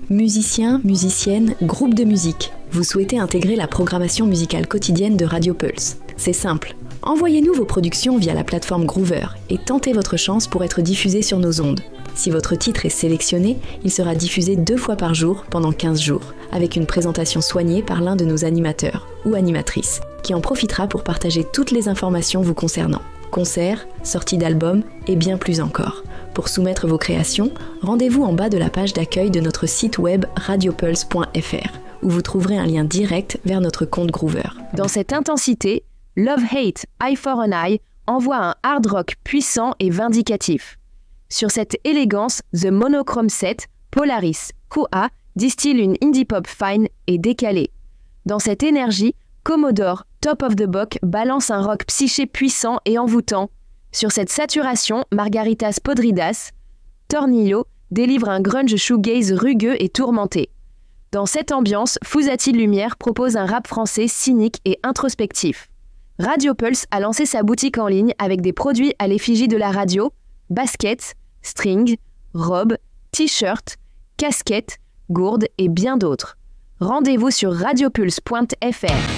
Musiciens, musiciennes, groupes de musique. Vous souhaitez intégrer la programmation musicale quotidienne de Radio Pulse. C'est simple. Envoyez-nous vos productions via la plateforme Groover et tentez votre chance pour être diffusé sur nos ondes. Si votre titre est sélectionné, il sera diffusé 2 fois par jour pendant 15 jours, avec une présentation soignée par l'un de nos animateurs ou animatrices, qui en profitera pour partager toutes les informations vous concernant. Concerts, sorties d'albums et bien plus encore. Pour soumettre vos créations, rendez-vous en bas de la page d'accueil de notre site web radiopulse.fr, où vous trouverez un lien direct vers notre compte Groover. Dans cette intensité, Love Hate, Eye for an Eye envoie un hard rock puissant et vindicatif. Sur cette élégance, The Monochrome Set, Polaris, Koa distille une indie pop fine et décalée. Dans cette énergie, Commodore, Top of the Bock balance un rock psyché puissant et envoûtant. Sur cette saturation, Margaritas Podridas, Tornillo délivre un grunge shoegaze rugueux et tourmenté. Dans cette ambiance, Fouzati Lumière propose un rap français cynique et introspectif. Radio Pulse a lancé sa boutique en ligne avec des produits à l'effigie de la radio, baskets, strings, robes, t-shirts, casquettes, gourdes et bien d'autres. Rendez-vous sur radiopulse.fr.